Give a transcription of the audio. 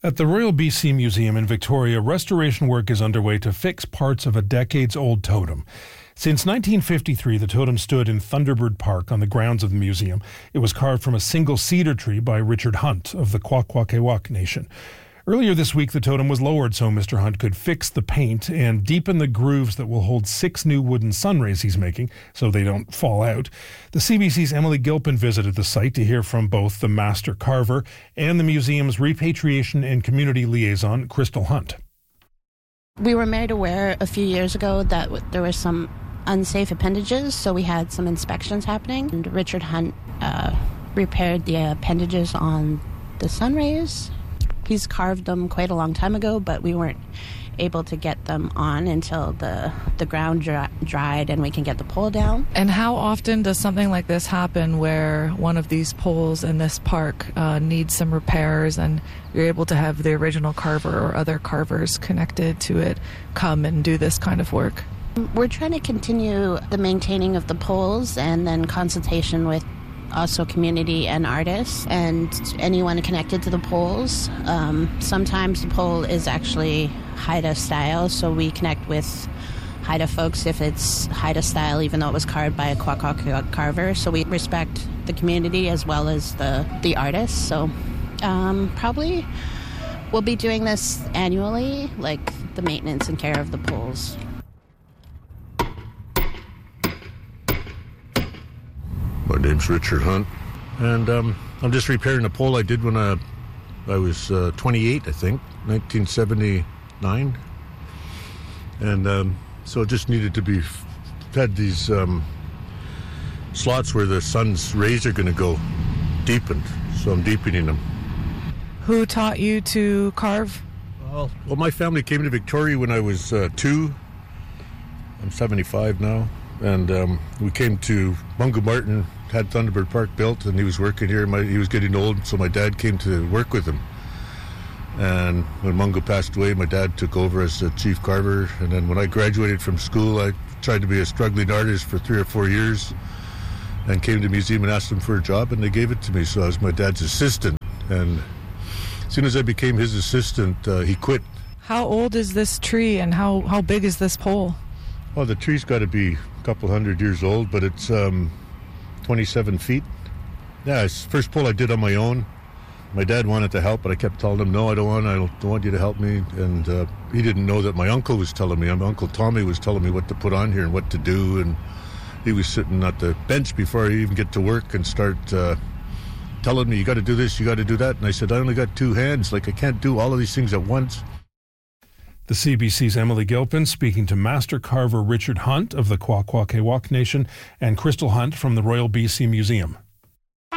At the Royal BC Museum in Victoria, restoration work is underway to fix parts of a decades-old totem. Since 1953, the totem stood in Thunderbird Park on the grounds of the museum. It was carved from a single cedar tree by Richard Hunt of the Kwakwaka'wakw Nation. Earlier this week, the totem was lowered so Mr. Hunt could fix the paint and deepen the grooves that will hold 6 new wooden sun rays he's making so they don't fall out. The CBC's Emily Gilpin visited the site to hear from both the master carver and the museum's repatriation and community liaison, Crystal Hunt. We were made aware a few years ago that there were some unsafe appendages, so we had some inspections happening. And Richard Hunt repaired the appendages on the sun rays. He's carved them quite a long time ago, but we weren't able to get them on until the ground dried and we can get the pole down. And how often does something like this happen where one of these poles in this park needs some repairs and you're able to have the original carver or other carvers connected to it come and do this kind of work? We're trying to continue the maintaining of the poles and then consultation with also community and artists and anyone connected to the poles. Sometimes the pole is actually Haida style, so we connect with Haida folks if it's Haida style, even though it was carved by a Kwakwaka'wakw carver. So we respect the community as well as the artists. So probably we'll be doing this annually, like the maintenance and care of the poles. My name's Richard Hunt, and I'm just repairing a pole I did when I was 28, I think, 1979. And so it just needed to be, had these slots where the sun's rays are going to go deepened, so I'm deepening them. Who taught you to carve? Well, my family came to Victoria when I was 2. I'm 75 now. And we came to Mungo Martin, had Thunderbird Park built, and he was working here. He was getting old, so my dad came to work with him. And when Mungo passed away, my dad took over as the chief carver. And then when I graduated from school, I tried to be a struggling artist for 3 or 4 years and came to the museum and asked them for a job, and they gave it to me. So I was my dad's assistant. And as soon as I became his assistant, he quit. How old is this tree, and how big is this pole? Well, the tree's got to be a couple hundred years old, but it's 27 feet. Yeah, it's the first pole I did on my own. My dad wanted to help, but I kept telling him, no, I don't want you to help me. And he didn't know that my uncle was telling me. My Uncle Tommy was telling me what to put on here and what to do. And he was sitting at the bench before I even get to work and start telling me, you got to do this, you got to do that. And I said, I only got 2 hands. I can't do all of these things at once. The CBC's Emily Gilpin speaking to master carver Richard Hunt of the Kwakwaka'wakw Nation and Crystal Hunt from the Royal BC Museum.